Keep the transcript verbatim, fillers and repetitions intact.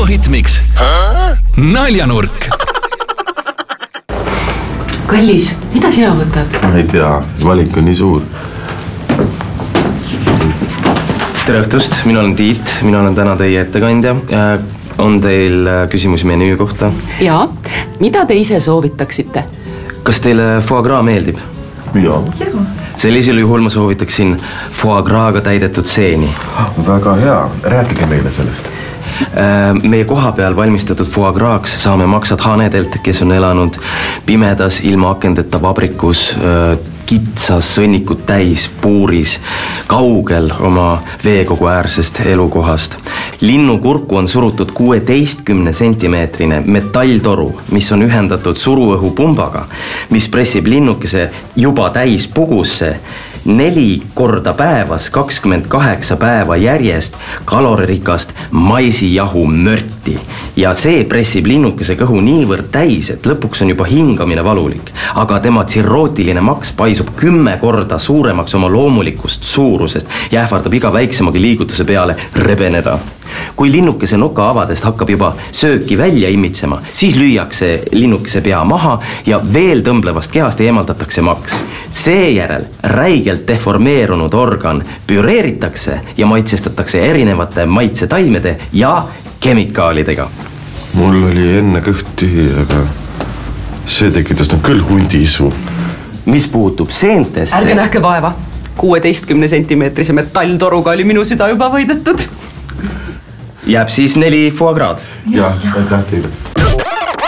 Kuku Hitmix. Naljanurk. Kallis, mida sina võtad? Ma ei tea, valik on nii suur. Tere õhtust, mina olen Tiit, mina olen täna teie ettekandja. On teil küsimusi menüü kohta? Jaa, mida te ise soovitaksite? Kas teile foie gras meeldib? Jaa. Sellisel juhul ma soovitaksin foie gras'ga täidetud seeni. Väga hea, rääkige meile sellest. Meie koha peal valmistatud foie gras'ks saame maksad hanedelt, kes on elanud pimedas ilma akendeta vabrikus, kitsas sõnnikut täis puuris, kaugel oma veekogu äärsest elukohast. Linnukurku on surutud kuueteistkümne sentimeetrine metalltoru, mis on ühendatud suruõhupumbaga, mis pressib linnukese juba täis pugusse neli korda päevas, kakskümmend kaheksa päeva järjest kaloririkast maisijahu mörti. Ja see pressib linnukese kõhu niivõrd täis, et lõpuks on juba hingamine valulik. Aga tema tsirrootiline maks paisub kümme korda suuremaks oma loomulikust suurusest ja ähvardab iga väiksemagi liigutuse peale rebeneda. Kui linnukese noka avadest hakkab juba sööki välja imitsema, siis lüüakse linnukese pea maha ja veel tõmblevast kehast eemaldatakse maks. Seejärel räigelt deformeerunud organ püreeritakse ja maitsestatakse erinevate maitsetaimede ja kemikaalidega. Mul oli enne kõht tühi, aga see tekitas on küll hundisu. Mis puutub seentesse... Ärge nähke vaeva. kuueteistkümne sentimeetrise metalltoruga oli minu süda juba võidetud. Jääb siis neli foie gras. Jah, aitäh teile.